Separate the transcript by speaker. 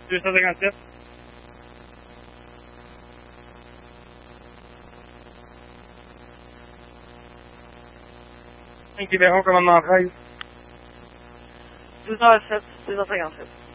Speaker 1: synes det er ganske. Thank you very much.
Speaker 2: 2007, 2005.